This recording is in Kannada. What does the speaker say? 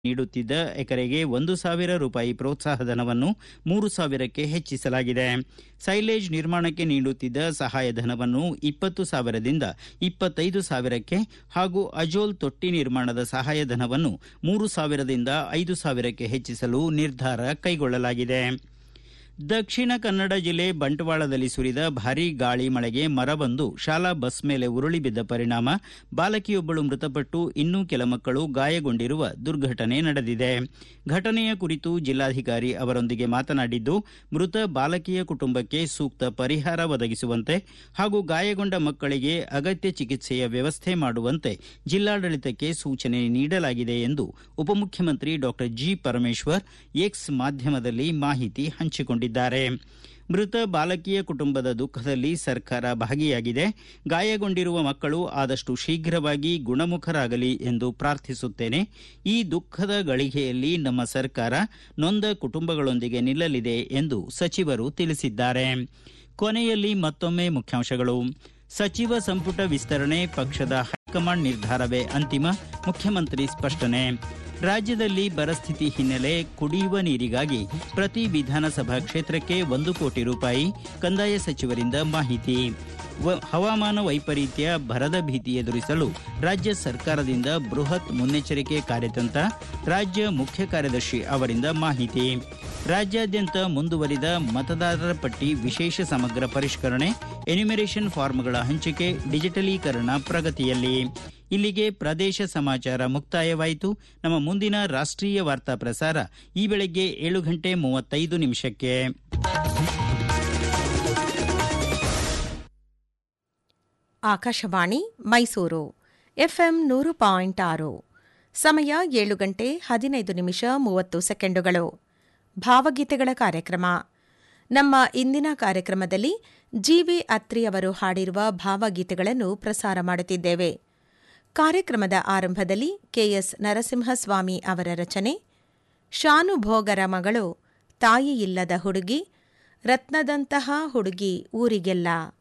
ನೀಡುತ್ತಿದ್ದ ಎಕರೆಗೆ 1,000 ರೂಪಾಯಿ ಪ್ರೋತ್ಸಾಹಧನವನ್ನು 3,000ಕ್ಕೆ ಹೆಚ್ಚಿಸಲಾಗಿದೆ. ಸೈಲೇಜ್ ನಿರ್ಮಾಣಕ್ಕೆ ನೀಡುತ್ತಿದ್ದ ಸಹಾಯಧನವನ್ನು 20,000ದಿಂದ 25,000ಕ್ಕೆ ಹಾಗೂ ಅಜೋಲ್ ತೊಟ್ಟಿ ನಿರ್ಮಾಣದ ಸಹಾಯಧನವನ್ನು 3,000ದಿಂದ 5,000ಕ್ಕೆ ಹೆಚ್ಚಿಸಲು ನಿರ್ಧಾರ ಕೈಗೊಳ್ಳಲಾಗಿದೆ. ದಕ್ಷಿಣ ಕನ್ನಡ ಜಿಲ್ಲೆ ಬಂಟ್ವಾಳದಲ್ಲಿ ಸುರಿದ ಭಾರೀ ಗಾಳಿ ಮಳೆಗೆ ಮರವೊಂದು ಶಾಲಾ ಬಸ್ ಮೇಲೆ ಉರುಳಿ ಬಿದ್ದ ಪರಿಣಾಮ ಬಾಲಕಿಯೊಬ್ಬಳು ಮೃತಪಟ್ಟು ಇನ್ನೂ ಕೆಲ ಮಕ್ಕಳು ಗಾಯಗೊಂಡಿರುವ ದುರ್ಘಟನೆ ನಡೆದಿದೆ. ಘಟನೆಯ ಕುರಿತು ಜಿಲ್ಲಾಧಿಕಾರಿ ಅವರೊಂದಿಗೆ ಮಾತನಾಡಿದ್ದು, ಮೃತ ಬಾಲಕಿಯ ಕುಟುಂಬಕ್ಕೆ ಸೂಕ್ತ ಪರಿಹಾರ ಒದಗಿಸುವಂತೆ ಹಾಗೂ ಗಾಯಗೊಂಡ ಮಕ್ಕಳಿಗೆ ಅಗತ್ಯ ಚಿಕಿತ್ಸೆಯ ವ್ಯವಸ್ಥೆ ಮಾಡುವಂತೆ ಜಿಲ್ಲಾಡಳಿತಕ್ಕೆ ಸೂಚನೆ ನೀಡಲಾಗಿದೆ ಎಂದು ಉಪಮುಖ್ಯಮಂತ್ರಿ ಡಾ ಜಿ. ಪರಮೇಶ್ವರ್ ಎಕ್ಸ್ ಮಾಧ್ಯಮದಲ್ಲಿ ಮಾಹಿತಿ ಹಂಚಿಕೊಂಡಿದ್ದಾರೆ. ಮೃತ ಬಾಲಕಿಯ ಕುಟುಂಬದ ದುಃಖದಲ್ಲಿ ಸರ್ಕಾರ ಭಾಗಿಯಾಗಿದೆ. ಗಾಯಗೊಂಡಿರುವ ಮಕ್ಕಳು ಆದಷ್ಟು ಶೀಘ್ರವಾಗಿ ಗುಣಮುಖರಾಗಲಿ ಎಂದು ಪ್ರಾರ್ಥಿಸುತ್ತೇನೆ. ಈ ದುಃಖದ ಗಳಿಗೆಯಲ್ಲಿ ನಮ್ಮ ಸರ್ಕಾರ ನೊಂದ ಕುಟುಂಬಗಳೊಂದಿಗೆ ನಿಲ್ಲಲಿದೆ ಎಂದು ಸಚಿವರು ತಿಳಿಸಿದ್ದಾರೆ. ಕೊನೆಯಲ್ಲಿ ಮತ್ತೊಮ್ಮೆ ಮುಖ್ಯಾಂಶಗಳು. ಸಚಿವ ಸಂಪುಟ ವಿಸ್ತರಣೆ ಪಕ್ಷದ ಹೈಕಮಾಂಡ್ ನಿರ್ಧಾರವೇ ಅಂತಿಮ, ಮುಖ್ಯಮಂತ್ರಿ ಸ್ಪಷ್ಟನೆ. ರಾಜ್ಯದಲ್ಲಿ ಬರಸ್ಥಿತಿ ಹಿನ್ನೆಲೆ ಕುಡಿಯುವ ನೀರಿಗಾಗಿ ಪ್ರತಿ ವಿಧಾನಸಭಾ ಕ್ಷೇತ್ರಕ್ಕೆ 1 ಕೋಟಿ ರೂಪಾಯಿ, ಕಂದಾಯ ಸಚಿವರಿಂದ ಮಾಹಿತಿ. ಹವಾಮಾನ ವೈಪರೀತ್ಯ ಬರದ ಭೀತಿ ಎದುರಿಸಲು ರಾಜ್ಯ ಸರ್ಕಾರದಿಂದ ಬೃಹತ್ ಮುನ್ನೆಚ್ಚರಿಕೆ ಕಾರ್ಯತಂತ್ರ, ರಾಜ್ಯ ಮುಖ್ಯ ಕಾರ್ಯದರ್ಶಿ ಅವರಿಂದ ಮಾಹಿತಿ. ರಾಜ್ಯಾದ್ಯಂತ ಮುಂದುವರಿದ ಮತದಾರರ ಪಟ್ಟಿ ವಿಶೇಷ ಸಮಗ್ರ ಪರಿಷ್ಕರಣೆ, ಎನ್ಯುಮರೇಷನ್ ಫಾರ್ಮ್ಗಳ ಹಂಚಿಕೆ, ಡಿಜಿಟಲೀಕರಣ ಪ್ರಗತಿಯಲ್ಲಿ. ಇಲ್ಲಿಗೆ ಪ್ರದೇಶ ಸಮಾಚಾರ ಮುಕ್ತಾಯವಾಯಿತು. ನಮ್ಮ ಮುಂದಿನ ರಾಷ್ಟ್ರೀಯ ವಾರ್ತಾ ಪ್ರಸಾರ ಈ ಬೆಳಗ್ಗೆ 7:35 ಆಕಾಶವಾಣಿ ಮೈಸೂರು ಎಫ್ಎಂ 100.6. ಸಮಯ 7:15 ಭಾವಗೀತೆಗಳ ಕಾರ್ಯಕ್ರಮ. ನಮ್ಮ ಇಂದಿನ ಕಾರ್ಯಕ್ರಮದಲ್ಲಿ ಜಿ.ವಿ. ಅತ್ರಿ ಅವರು ಹಾಡಿರುವ ಭಾವಗೀತೆಗಳನ್ನು ಪ್ರಸಾರ ಮಾಡುತ್ತಿದ್ದೇವೆ. ಕಾರ್ಯಕ್ರಮದ ಆರಂಭದಲ್ಲಿ ಕೆಎಸ್ ನರಸಿಂಹಸ್ವಾಮಿ ಅವರ ರಚನೆ, ಶಾನುಭೋಗರ ಮಗಳು, ತಾಯಿಯಿಲ್ಲದ ಹುಡುಗಿ, ರತ್ನದಂತಹ ಹುಡುಗಿ ಊರಿಗೆಲ್ಲ.